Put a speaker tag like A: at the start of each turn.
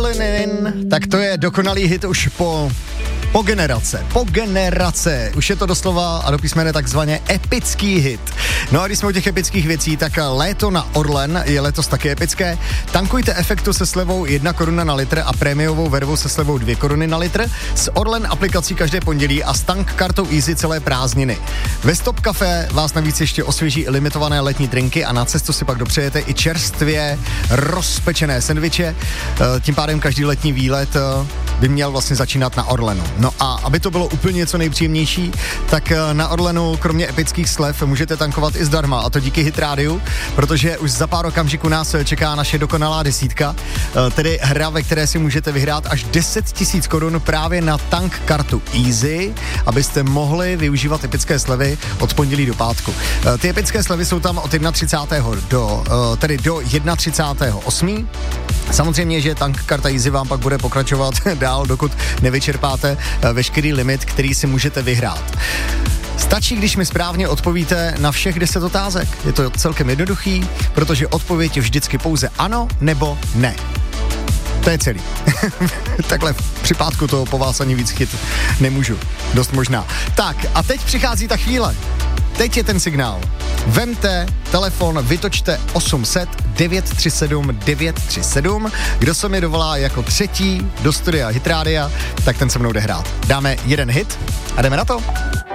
A: Adrenaline, tak to je dokonalý hit už po generace. Už je to doslova a do písmene takzvaně epický hit. No a když jsme u těch epických věcí, tak léto na Orlen je letos taky epické. Tankujte Efektu se slevou 1 koruna na litr a prémiovou vervu se slevou 2 koruny na litr s Orlen aplikací každé pondělí a s tank kartou Easy celé prázdniny. Ve Stop Café vás navíc ještě osvěží limitované letní drinky a na cestu si pak dopřejete i čerstvě rozpečené sendviče. Tím pádem každý letní výlet by měl vlastně začínat na Orlenu. No a aby to bylo úplně něco nejpříjemnější, tak na Orlenu kromě epických slev můžete tankovat i zdarma, a to díky Hit Rádiu, protože už za pár okamžiků nás čeká naše dokonalá desítka, tedy hra, ve které si můžete vyhrát až 10 000 korun právě na tank kartu Easy, abyste mohli využívat epické slevy od pondělí do pátku. Ty epické slevy jsou tam od 31. do 31.8. Samozřejmě, že tank karta Easy vám pak bude pokračovat dál, dokud nevyčerpáte veškerý limit, který si můžete vyhrát. Stačí, když mi správně odpovíte na všech 10 otázek. Je to celkem jednoduchý, protože odpověď je vždycky pouze ano nebo ne. To je celý. Takhle při pátku toho po vás ani víc chyt nemůžu. Dost možná. Tak a teď přichází ta chvíle. Teď je ten signál. Vemte telefon, vytočte 800 937 937. Kdo se mi dovolá jako třetí do studia Hit Rádia, tak ten se mnou jde hrát. Dáme jeden hit a jdeme na to.